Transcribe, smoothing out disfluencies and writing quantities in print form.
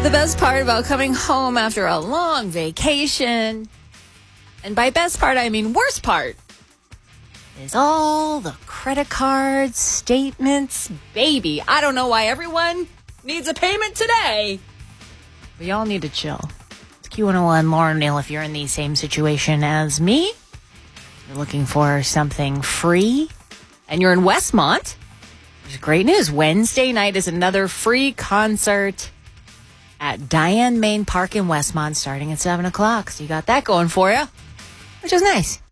The best part about coming home after a long vacation, and by best part, I mean worst part, is all the credit cards, statements, baby. I don't know why everyone needs a payment today. But y'all need to chill. It's Q101, Lauren Neal, if you're in the same situation as me. You're looking for something free, and you're in Westmont. There's great news. Wednesday night is another free concert at Diane Main Park in Westmont starting at 7 o'clock. So you got that going for you, which is nice.